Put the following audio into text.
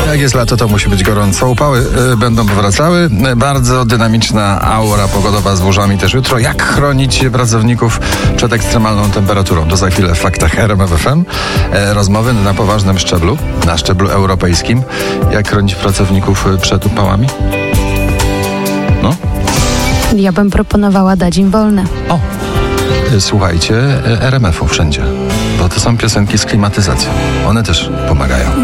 Jak jest lato, to musi być gorąco. Upały będą powracały. Bardzo dynamiczna aura pogodowa z burzami też jutro. Jak chronić pracowników przed ekstremalną temperaturą? To za chwilę w faktach RMF FM. Rozmowy na poważnym szczeblu, na szczeblu europejskim. Jak chronić pracowników przed upałami? No? Ja bym proponowała dać im wolne. O! Słuchajcie RMF-u wszędzie, bo to są piosenki z klimatyzacją. One też pomagają.